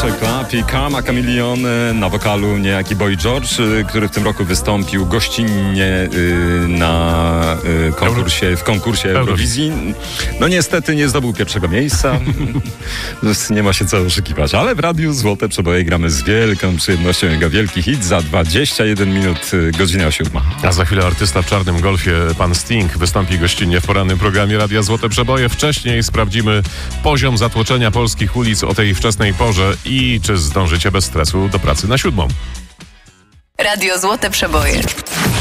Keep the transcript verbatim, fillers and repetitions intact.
Social Club i Karma Chameleon, na wokalu niejaki Boy George, który w tym roku wystąpił gościnnie na konkursie, w konkursie Eurowizji. No niestety nie zdobył pierwszego miejsca. Nie ma się co oszukiwać, ale w Radiu Złote Przeboje gramy z wielką przyjemnością jego wielki hit za dwadzieścia jeden minut, godzina siódma. A za chwilę artysta w czarnym golfie, pan Sting, wystąpi gościnnie w porannym programie Radia Złote Przeboje. Wcześniej sprawdzimy poziom zatłoczenia polskich ulic o tej wczesnej porze i czy zdążycie bez stresu do pracy na siódmą. Radio Złote Przeboje.